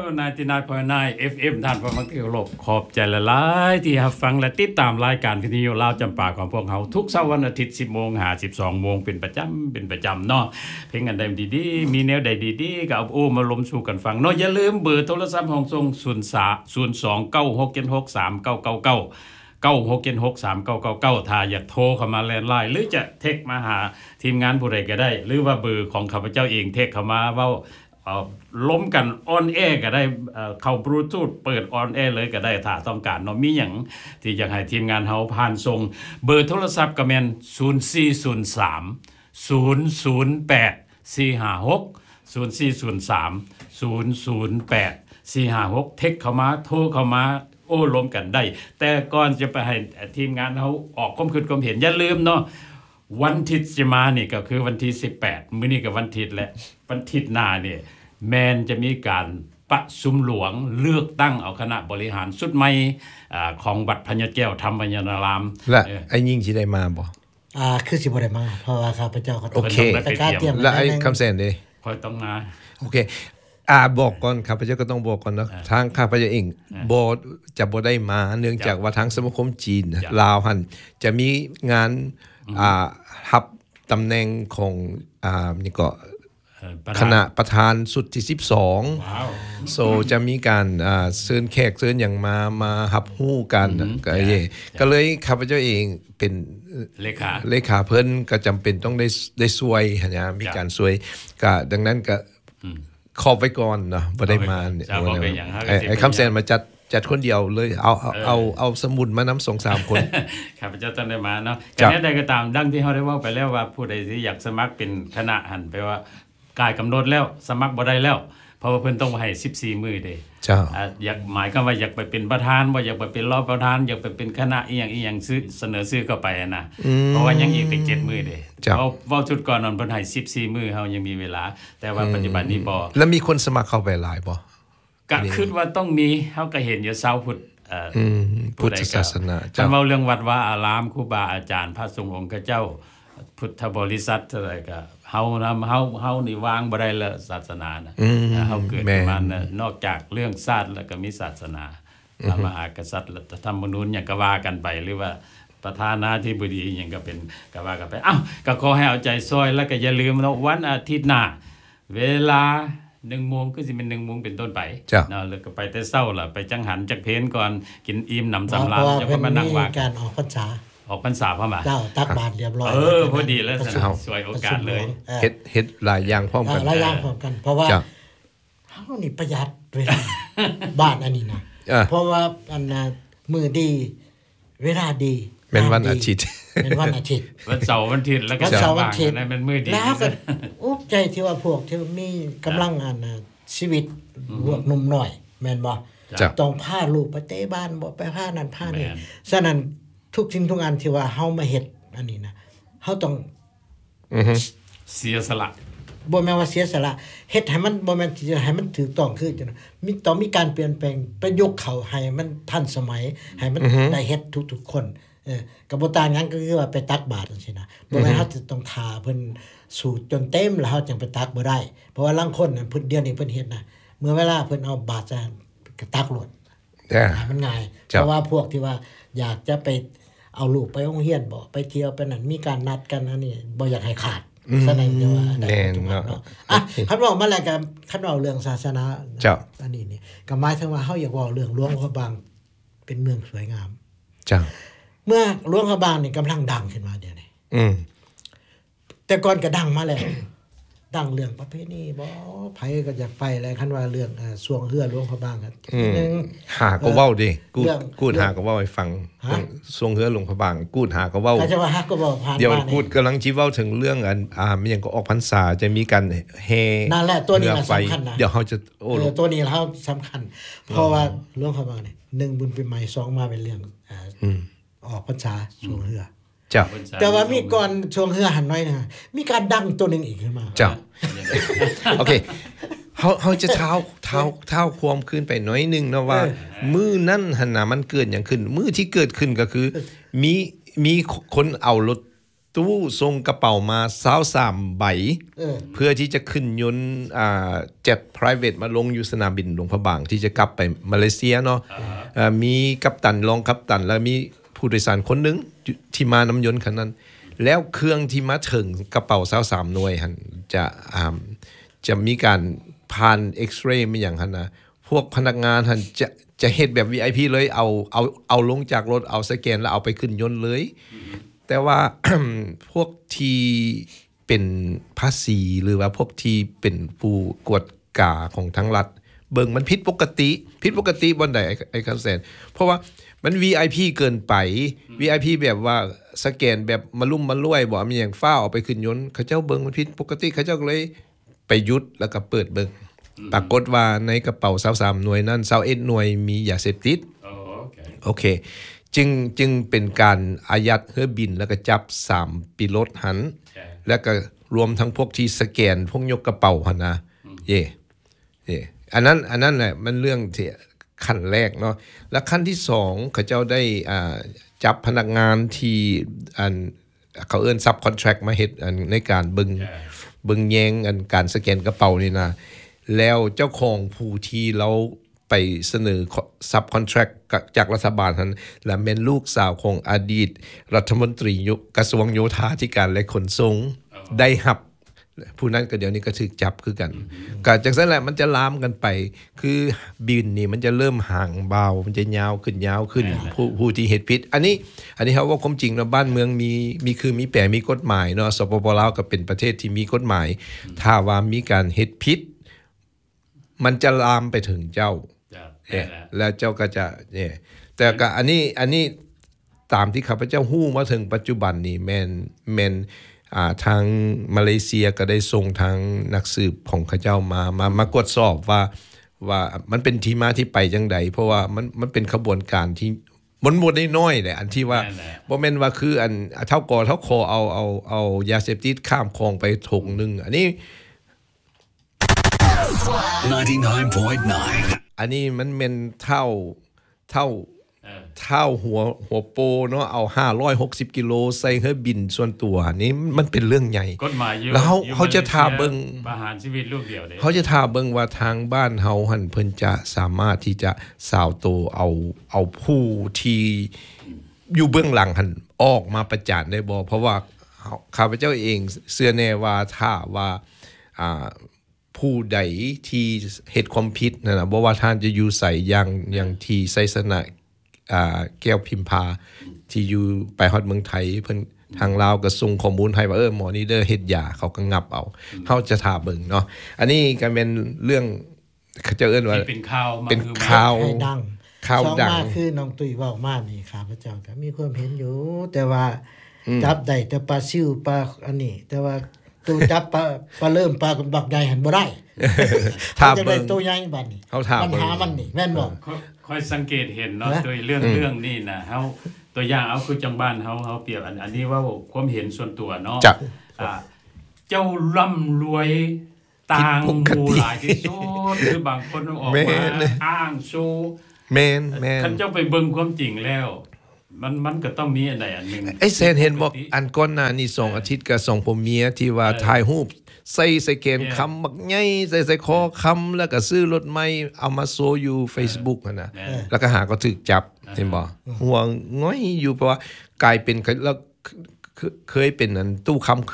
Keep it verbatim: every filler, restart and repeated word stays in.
นายตินายพอนาย เอฟ เอ็ม ท่านผู้ฟังที่เคารพขอบใจหลายๆที่รับฟังและติดตามรายการวิทยุลาวจำปาของพวกเราทุกเสาร์วันอาทิตย์ สิบโมง หาสิบสองโมงเป็นประจำเป็นประจำเนาะเพลงอันใดดีๆมีแนวใดดีๆก็เอาโอ้มาลมสู่กันฟังเนาะอย่าลืมเบอร์โทรศัพท์ห้องส่งศูนย์ สอง เก้า หก เจ็ด หก สาม เก้า เก้า เก้า เก้า หก เจ็ด หก สาม เก้า เก้า เก้าถ้าอยากโทรเข้ามาแลนด์ไลน์หรือจะเทคมาหาทีมงานผู้ใดก็ได้หรือว่าเบอร์ของข้าพเจ้าเองเทคเข้ามาเว้าเอ่อล้มกันออนแอร์ก็ได้เอ่อเข้าบลูทูธเปิดออนแอร์เลยก็ได้ถ้าต้องการเนาะมีหยังที่อยากให้ทีมงานเฮาผ่านส่งเบอร์โทรศัพท์ก็แม่นศูนย์ สี่ ศูนย์ สาม ศูนย์ ศูนย์ แปด สี่ ห้า หก ศูนย์ สี่ ศูนย์ สาม ศูนย์ ศูนย์ แปด สี่ ห้า หกเทคเข้ามาโทรเข้ามาโอ้ล้มกันได้แต่ก่อนจะไปให้ทีมงานเฮาออกความคิดความเห็นอย่าลืมเนาะวันอาทิตย์จะมานี่ก็คือวันที่สิบแปดมื้อนี้ก็วันอาทิตย์และวันอาทิตย์หน้านี่แมนจะมีการประชุมหลวงเลือกตั้งเอาคณะบริหารชุดใหม่อ่าของวัดพญาแก้วธรรมยานารามและไอ้ยิ่งสิได้มาบ่อ่าคือสิบ่ได้มาเพราะว่าข้าพเจ้าก็ต้องไปเตรียมแล้วไอ้คำแสนเด้ค่อยต้องมาโอเคอ่าบอกก่อนข้าพเจ้าก็ต้องบอกก่อนเนาะทางข้าพเจ้าเองบ่จะบ่ได้มาเนื่องจากว่าทางสมาคมจีนลาวหั่นจะมีงานอ่ารับตำแหน่งของอ่านี่ก็คณะประธานสุดที่สิบสองว้าวโซจะมีการอ่าเชิญแขกเชิญหยังมามารับฮู้กันก็เย่ก็เลยข้าพเจ้าเองเป็นเลขาเลขาเพิ่นก็จำเป็นต้องได้ได้ช่วยนะมีการช่วยก็ดังนั้นก็ขอไว้ก่อนเนาะบ่ได้มาเนี่ยไอ้คำแสนมาจัดจัดคนเดียวเลยเอาเอาเอาเอาสมุนมานำ สองสาม คนข้าพเจ้าต้องได้มาเนาะแต่แม้ใดก็ตามดังที่เฮาได้เว้าไปแล้วว่าผู้ใดที่อยากสมัครเป็นคณะหั่นไปว่ากายกำหนดแล้วสมัครบ่ได้แล้วเพราะว่าเพิ่นต้องให้สิบสี่มื้อเด้เจ้าอ่าอยากหมายความว่าอยากไปเป็นประธานบ่อยากไปเป็นรองประธานอยากไปเป็นคณะอีหยังอีหยังซื้อเสนอชื่อเข้าไปน่ะเพราะว่ายังอีกตั้งเจ็ดมื้อเด้เว้าเว้าชุดก่อนนั้นเพิ่นให้สิบสี่มื้อเฮายังมีเวลาแต่ว่าปัจจุบันนี้บ่แล้วมีคนสมัครเข้าไปหลายบ่ก็คิดว่าต้องมีเฮาก็เห็นอยู่ชาวพุทธเอ่อพุทธศาสนาเจ้าเว้าเรื่องวัดวาอารามครูบาอาจารย์พระสงฆ์องค์เจ้าพุทธบริษัทอะไรก็เฮานำเฮาเฮานี่วางบ่ได้แล้วศาสนานะเฮาเกิดมานะนอกจากเรื่องชาติแล้วก็มีศาสนาพระมหากษัตริย์รัฐธรรมนูญหยังก็ว่ากันไปหรือว่าประธานาธิบดีหยังก็เป็นก็ว่ากันไปอ้าวก็ขอให้เอาใจซอยแล้วก็อย่าลืมเนาะวันอาทิตย์หน้าเวลาหนึ่งโมงคือสิเป็นหนึ่งโมงเป็นต้นไปเนาะแล้วก็ไปแต่เช้าล่ะไปจังหันจักเพลก่อนกินอิ่มหนำสำราญแล้วก็มานั่งว่าการออกพรรษาออกพรรษาพร้อมอ่ะเจ้าตักบาตรเรียบร้อยเออพอดีแล้วสวยโอกาสเลยเฮ็ดเฮ็ดหลายอย่างพร้อมกันหลายอย่างพร้อมกันเพราะว่าเฮานี่ประหยัดเวลาบ้านอันนี้นะเพราะว่าอันน่ะมื้อดีเวลาดีแม่นวันอาทิตย์เป็นวันอาทิตย์วันเสาร์วันอาทิตย์แล้วก็วันเสาร์วันอาทิตย์นั่นเป็นมื้อดีแล้วก็อุ๊บใจที่ว่าพวกที่มีกำลังอันน่ะชีวิตพวกหนุ่มน้อยแม่นบ่ต้องพาลูกไปเตะบ้านบ่ไปพานั่นพานี่ฉะนั้นทุกสิ่งทุกอันที่ว่าเฮามาเฮ็ดอันนี้นะเฮาต้องอือฮึเสียสละบ่แม่นว่าเสียสละเฮ็ดให้มันบ่แม่นที่จะให้มันถูกต้องคือจังมีต้องมีการเปลี่ยนแปลงประยุกต์เข้าให้มันทันสมัยให้มันได้เฮ็ดทุกๆคนเออก็บ่ต่างหยังก็คือว่าไปตักบาตรจังซี่นะบ่แม่นเฮาจะต้องทาเพิ่นสูตรจนเต็มแล้วเฮาจึงไปตักบ่ได้เพราะว่าลางคนน่ะเพิ่นเดี๋ยวนี้เพิ่นเฮ็ดนะเมื่อเวลาเพิ่นเอาบาตรจะก็ตักโลดมันง่ายเพราะว่าพวกที่ว่าอยากจะไปเอาลูกไปโรงเรียนบ่ไปเที่ยวไปนั่นมีการนัดกันอันนี้บ่อยากให้ขาดแสดงว่าได้ทุกวันเนาะอ่ะคันเว้ามาแล้วก็คันเว้าเรื่องศาสนาเจ้าอันนี้นี่ก็หมายถึงว่าเฮาอยากเว้าเรื่องหลวงพระบางเป็นเมืองสวยงามเจ้าเมื่อหลวงพระบางนี่กำลังดังขึ้นมาเดี๋ยวนี้อืมแต่ก่อนก็ดังมาแล้วดังเรื่องประเพณีบ่ไผก็อยากไปแล้วคันว่าเรื่องอ่าสวงเรือหลวงพระบางก็นึงหาก็เว้าดิกูกูหาก็เว้าให้ฟังสวงเรือหลวงพระบางกูหาก็เว้าก็จะว่าหาก็เว้าผ่านเดี๋ยวกูกำลังสิเว้าถึงเรื่องอันอ่ามันยังก็ออกพรรษาจะมีการแห่นั่นแหละตัวนี้สำคัญนะเดี๋ยวเฮาจะโอ้ตัวนี้เฮาสำคัญเพราะว่าหลวงพระบางนี่หนึ่งบุญปีใหม่สองมาเป็นเรื่องอ่าออกพรรษาสวงเรือเจ้าแต่ว่ามีก่อนช่วงเฮือหันน้อยนะมีการดังตัวนึงอีกขึ้นมาเจ้าโอเคเฮาเฮาจะเท้าเท้าเท้าความขึ้นไปน้อยนึงเนาะว่ามื้อนั้นหั่นน่ะมันเกิดหยังขึ้นมื้อที่เกิดขึ้นก็คือมีมีคนเอาลอตเตตู้ส่งกระเป๋ามายี่สิบสามใบเออเพื่อที่จะขึ้นยนต์อ่าเจ็ต private มาลงอยู่สนามบินหลวงพระบางที่จะกลับไปมาเลเซียเนาะอ่ามีกัปตันรองกัปตันแล้วมีผู้โดยสารคนหนึงที่มานำยนต์คันนั้น แล้วเครื่องที่มาถึงกระเป๋ายี่สิบสามหน่วยหั่นจะอ่าจะมีการผ่านเอ็กซเรย์มาอย่างหั่นนะพวกพนักงานหั่นจะจะเฮ็ดแบบ วี ไอ พี เลยเอาเอาเอาลงจากรถเอาสแกนแล้วเอาไปขึ้นยนต์เลย แต่ว่า พวกที่เป็นภาษีหรือว่าพวกที่เป็นผู้กวดกาของทั้งรัฐเบิ่งมันผิดปกติผิดปกติบ่ได้ไอ้ไอ้คำแสนเพราะว่ามัน วี ไอ พี เกินไป วี ไอ พี แบบว่าสแกนแบบมาลุ่มมาล่วยบ่มีหยังฟ้าวเอาไปขึ้นยนต์เขาเจ้าเบิ่งมันผิดปกติเขาเจ้าก็เลยไปหยุดแล้วก็เปิดเบิ่งปรากฏว่าในกระเป๋ายี่สิบสามหน่วยนั้นยี่สิบเอ็ดหน่วยมียาเสพติดโอ้โอเคโอเคจึงจึงเป็นการอายัดเฮือบินแล้วก็จับสามปิโลตหันใช่แล้วก็รวมทั้งพวกที่สแกนพวกยกกระเป๋าหันนะเย่เย่อันนั้นอันนั้นแหละมันเรื่องที่ขั้นแรกเนาะแล้วขั้นที่สองเขาเจ้าได้อ่าจับพนักงานที่อันเขาเอิ้นซับคอนแทรคมาเฮ็ดอันในการเบิงเบิงแยงอันการสแกนกระเป๋านี่นะแล้วเจ้าของผู้ที่เราไปเสนอซับคอนแทรคจากรัฐบาลนั้นและเป็นลูกสาวของอดีตรัฐมนตรีกระทรวงโยธาธิการและขนส่งได้หับผู้นั้นก็เดี๋ยวนี้ก็ถูกจับคือกันก็จากนั้นแหละมันจะลามกันไปคือบินนี่มันจะเริ่มห่างเบามันจะยาวขึ้นยาวขึ้นผู้ผู้ที่เฮ็ดผิดอันนี้อันนี้เขาว่าความจริงนะบ้านเมืองมีมีคือมีแปรมีกฎหมายเนาะสปปลาวก็เป็นประเทศที่มีกฎหมายถ้าว่ามีการเฮ็ดผิดมันจะลามไปถึงเจ้าเนี่ยแล้วเจ้าก็จะเนี่ยแต่ก็อันนี้อันนี้ตามที่ข้าพเจ้าฮู้มาถึงปัจจุบันนี่แม่นแม่นอ่าทางมาเลเซียก็ได้ส่งทางนักสืบของเขาเจ้ามามามากดสอบว่าว่ามันเป็นที่มาที่ไปจังไดเพราะว่ามันมันเป็นขบวนการที่มันบ่ได้น้อยแหละอันที่ว่าบ่แม่นว่าคืออันเท่ากอเท่าคอเอาเอาเอายาเสพติดข้ามคลองไปถงนึงอันนี้ ninety-nine point nine อันนี้มันเป็นเท่าเท่าเท่าหัวหัวโปเนาะเอาห้าร้อยหกสิบกิโลใส่เฮือบินส่วนตัวนี่มันเป็นเรื่องใหญ่กฎหมายอยู่แล้วเขาเขาจะท่าเบิ่งประหารชีวิตลูกเดียวเด้เขาจะท่าเบิ่งว่าทางบ้านเฮาหั่นเพิ่นจะสามารถที่จะสาวโตเอาเอาผู้ที่อยู่เบื้องหลังหั่นออกมาประจานได้บ่เพราะว่าข้าพเจ้าเองเชื่อแน่ว่าถ้าว่าอ่าผู้ใดที่เฮ็ดความผิดนั่นน่ะบ่ว่าท่านจะอยู่ไสอย่างอย่างที่ไสสนะอ่าแก้วพิมพาที่อยู่ไปฮอดเมืองไทยเพิ่นทางลาวก็ส่งข้อมูลให้ว่าเออหมอนี่เด้อเฮ็ดยาเขาก็งับเอาเฮาจะท่าเบิ่งเนาะอันนี้ก็เป็นเรื่องเขาจะเอิ้นว่าเป็นข่าวมาเป็นคือข่าวให้ดังข่าวสองดังมาคือน้องตุ้ยเว้ามานี่ข้าพเจ้าก็มีความเห็นอยู่ แต่ว่าจับได้แต่ปลาซิวปลาอันนี้ แต่ว่าตัวจับปลาปลาเริ่มปลาบักใหญ่หันบ่ได้ถ้าจะเบิ่ได้งตัวใหญ่บัดนี้เขาถามปัญหามันนี่แม่นบ่ค่อยค่อยสังเกตเห็นเนาะนะโดยเรื่องเรื่องนี้นะเฮาตัวอย่างเอาคือจังบ้านเฮาเฮาเปรียบอันอันนี้ว่าความเห็นส่วนตัวเนาะจ้ะอ่าเจ้าร่ำรวยต่างหมู่หลายที่สุดหรือบางคนออกแม่มาน อ้างสู้แม่นแม่นคันเจ้าไปเบิ่งความจริงแล้ว มันมันก็ต้องมีอันใดอันหนึงไอ้แซนเห็นบอกอันก่อนหน้านี่สองอาทิตย์กับสองผัวเมียที่ว่าถ่ายรูปใส่ใส่เกณฑ์คำบักใหญ่ใส่ใส่คอคำแล้วก็ซื้อรถใหม่เอามาโซอยู่ Facebook นั่นน่ะแล้วก็หาก็ถูกจับเห็นบ่ห่วงง้อยอยู่เพราะว่ากลายเป็นแล้วเคยเป็นอันตู้คำ